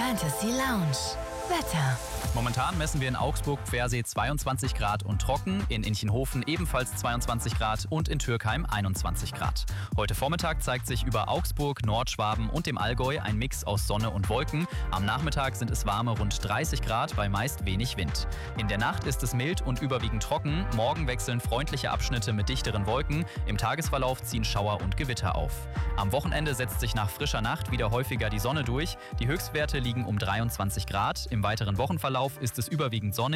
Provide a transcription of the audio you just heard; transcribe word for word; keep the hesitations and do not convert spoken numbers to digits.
Fantasy Lounge. Wetter. Momentan messen wir in Augsburg Pfersee zweiundzwanzig Grad und trocken, in Inchenhofen ebenfalls zweiundzwanzig Grad und in Türkheim einundzwanzig Grad. Heute Vormittag zeigt sich über Augsburg, Nordschwaben und dem Allgäu ein Mix aus Sonne und Wolken. Am Nachmittag sind es warme rund dreißig Grad bei meist wenig Wind. In der Nacht ist es mild und überwiegend trocken. Morgen wechseln freundliche Abschnitte mit dichteren Wolken. Im Tagesverlauf ziehen Schauer und Gewitter auf. Am Wochenende setzt sich nach frischer Nacht wieder häufiger die Sonne durch. Die Höchstwerte liegen um dreiundzwanzig Grad. Im weiteren Wochenverlauf ist es überwiegend sonnig.